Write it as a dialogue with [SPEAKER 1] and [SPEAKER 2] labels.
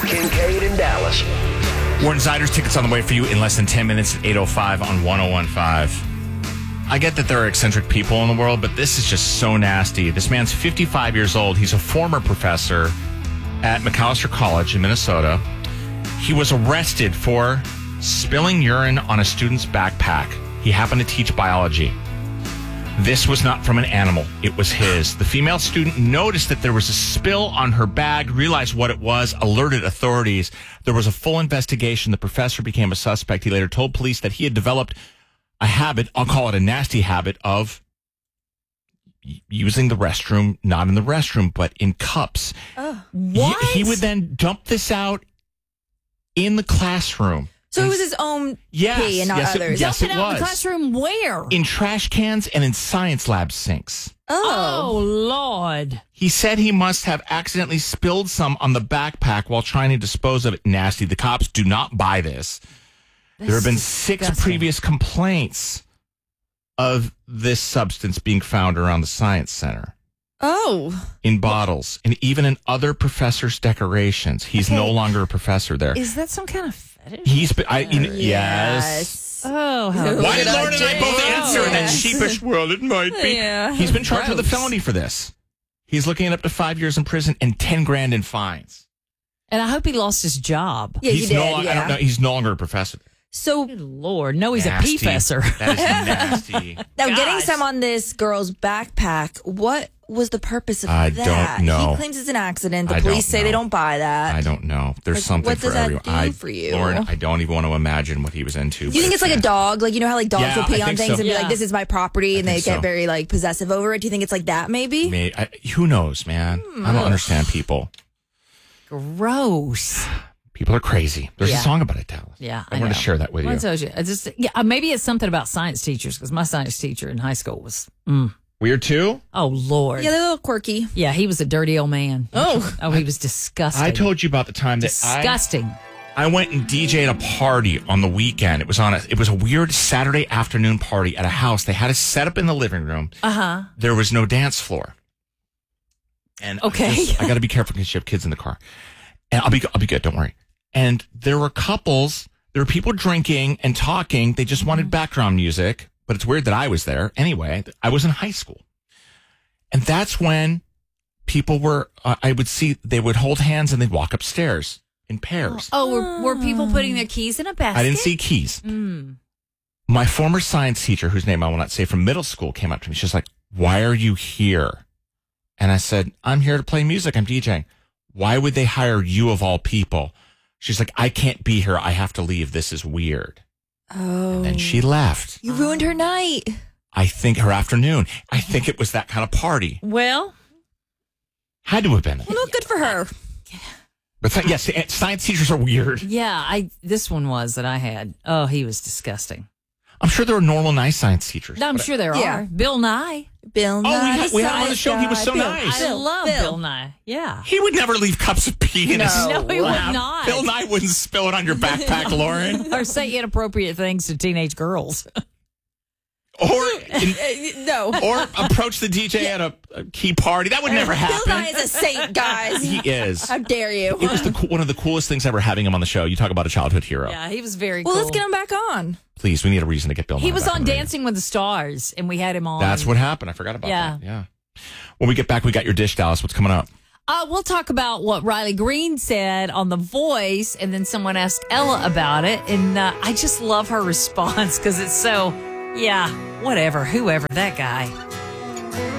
[SPEAKER 1] Kincaid in Dallas.
[SPEAKER 2] Warren Ziders tickets on the way for you in less than 10 minutes at 8:05 on 101.5. I get that there are eccentric people in the world, but this is just so nasty. This man's 55 years old. He's a former professor at Macalester College in Minnesota. He was arrested for spilling urine on a student's backpack. He happened to teach biology. This was not from an animal. It was his. The female student noticed that there was a spill on her bag, realized what it was, alerted authorities. There was a full investigation. The professor became a suspect. He later told police that he had developed a habit, I'll call it a nasty habit, of using the restroom, not in the restroom, but in cups.
[SPEAKER 3] What?
[SPEAKER 2] He would then dump this out in the classroom.
[SPEAKER 3] So it was his own pee and not others.
[SPEAKER 2] Yes,
[SPEAKER 4] Dump
[SPEAKER 2] it
[SPEAKER 4] it out in
[SPEAKER 2] was.
[SPEAKER 4] the classroom where?
[SPEAKER 2] In trash cans and in science lab sinks.
[SPEAKER 4] Oh, Lord.
[SPEAKER 2] He said he must have accidentally spilled some on the backpack while trying to dispose of it. Nasty. The cops do not buy this. There have been 6 previous complaints of this substance being found around the Science Center.
[SPEAKER 3] Oh.
[SPEAKER 2] In bottles and even in other professors' decorations. He's no longer a professor there.
[SPEAKER 4] Is that some kind of fetish?
[SPEAKER 2] He's been, yes.
[SPEAKER 4] Oh, how
[SPEAKER 2] Why did Lauren and I both answer in that
[SPEAKER 3] Yes.
[SPEAKER 2] sheepish world? It might be.
[SPEAKER 3] Yeah.
[SPEAKER 2] He's been charged with a
[SPEAKER 4] Gross.
[SPEAKER 2] felony for this. He's looking at up to 5 years in prison and 10 grand in fines.
[SPEAKER 4] And I hope he lost his job.
[SPEAKER 3] Yeah,
[SPEAKER 2] He's
[SPEAKER 3] he
[SPEAKER 2] no
[SPEAKER 3] did.
[SPEAKER 2] longer, I don't know. He's no longer a professor.
[SPEAKER 3] So
[SPEAKER 4] Good Lord. No, he's
[SPEAKER 2] Nasty.
[SPEAKER 4] a professor.
[SPEAKER 2] That is nasty.
[SPEAKER 3] now
[SPEAKER 4] Gosh.
[SPEAKER 3] getting some on this girl's backpack, what was the purpose of
[SPEAKER 2] I
[SPEAKER 3] that?
[SPEAKER 2] don't know.
[SPEAKER 3] He claims it's an accident. The
[SPEAKER 2] I
[SPEAKER 3] police
[SPEAKER 2] don't
[SPEAKER 3] say
[SPEAKER 2] know.
[SPEAKER 3] they don't buy that.
[SPEAKER 2] I don't know. There's
[SPEAKER 3] Like,
[SPEAKER 2] something
[SPEAKER 3] what
[SPEAKER 2] for
[SPEAKER 3] does that
[SPEAKER 2] everyone.
[SPEAKER 3] do for you?
[SPEAKER 2] Lauren, I don't even want to imagine what he was into.
[SPEAKER 3] Do you think it's like a dog? Like, you know how like dogs
[SPEAKER 2] Yeah,
[SPEAKER 3] will pee
[SPEAKER 2] I
[SPEAKER 3] on
[SPEAKER 2] think
[SPEAKER 3] things
[SPEAKER 2] so.
[SPEAKER 3] and be
[SPEAKER 4] Yeah.
[SPEAKER 3] like, this is my property, and they
[SPEAKER 2] think
[SPEAKER 3] get
[SPEAKER 2] so.
[SPEAKER 3] very like possessive over it. Do you think it's like that maybe?
[SPEAKER 2] Who knows, man? I don't understand people.
[SPEAKER 4] Gross.
[SPEAKER 2] People are crazy. There's a
[SPEAKER 4] Yeah.
[SPEAKER 2] song about it, Dallas.
[SPEAKER 4] Yeah,
[SPEAKER 2] I wanted to share that with
[SPEAKER 4] I
[SPEAKER 2] you.
[SPEAKER 4] told you. I just, maybe it's something about science teachers because my science teacher in high school was,
[SPEAKER 2] Weird too?
[SPEAKER 4] oh, Lord.
[SPEAKER 3] Yeah, they're a little quirky.
[SPEAKER 4] Yeah, he was a dirty old man. Oh, he was disgusting.
[SPEAKER 2] I told you about the time that
[SPEAKER 4] disgusting.
[SPEAKER 2] I went and DJ'd a party on the weekend. It was a weird Saturday afternoon party at a house. They had us set up in the living room.
[SPEAKER 4] Uh-huh.
[SPEAKER 2] There was no dance floor. And
[SPEAKER 4] Okay.
[SPEAKER 2] I got to be careful because you have kids in the car. And I'll be good. Don't worry. And there were couples, there were people drinking and talking. They just wanted background music, but it's weird that I was there. Anyway, I was in high school. And that's when people were, I would see, they would hold hands and they'd walk upstairs in pairs.
[SPEAKER 4] Oh, were people putting their keys in a basket?
[SPEAKER 2] I didn't see keys. My former science teacher, whose name I will not say, from middle school, came up to me. She's like, "Why are you here?" And I said, "I'm here to play music. I'm DJing." "Why would they hire you of all people?" She's like, "I can't be here. I have to leave. This is weird."
[SPEAKER 3] Oh.
[SPEAKER 2] And then she left.
[SPEAKER 3] You ruined her night.
[SPEAKER 2] I think her afternoon. I think it was that kind of party.
[SPEAKER 4] Well,
[SPEAKER 2] Had to have been.
[SPEAKER 3] Well, no, good for her.
[SPEAKER 2] But yes, science teachers are weird.
[SPEAKER 4] yeah, this one was that I had. Oh, he was disgusting.
[SPEAKER 2] I'm sure there are normal, nice science teachers.
[SPEAKER 4] I'm sure there
[SPEAKER 3] Yeah.
[SPEAKER 4] are. Bill Nye.
[SPEAKER 3] Bill Nye.
[SPEAKER 2] we had him on the show. He was so
[SPEAKER 3] Bill.
[SPEAKER 2] nice.
[SPEAKER 4] I love Bill Nye. Yeah.
[SPEAKER 2] He would never leave cups of pee in his
[SPEAKER 4] No, he would
[SPEAKER 2] lap.
[SPEAKER 4] not.
[SPEAKER 2] Bill Nye wouldn't spill it on your backpack, Lauren.
[SPEAKER 4] Or say inappropriate things to teenage girls.
[SPEAKER 3] No.
[SPEAKER 2] Or approach the DJ at a key party. That would never happen.
[SPEAKER 3] Bill Nye is a saint, guys.
[SPEAKER 2] He is.
[SPEAKER 3] How dare you?
[SPEAKER 2] It was one of the coolest things ever having him on the show. You talk about a childhood hero.
[SPEAKER 4] Yeah, he was very
[SPEAKER 3] Well,
[SPEAKER 4] cool.
[SPEAKER 3] let's get him back on.
[SPEAKER 2] Please, we need a reason to get Bill Nye
[SPEAKER 4] He was
[SPEAKER 2] back
[SPEAKER 4] on
[SPEAKER 2] the radio.
[SPEAKER 4] Dancing with the Stars, and we had him on.
[SPEAKER 2] That's what happened. I forgot about
[SPEAKER 4] Yeah.
[SPEAKER 2] that. Yeah. When we get back, we got your dish, Dallas. What's coming up?
[SPEAKER 4] We'll talk about what Riley Green said on The Voice, and then someone asked Ella about it, and I just love her response because it's so, yeah, whatever, whoever, that guy.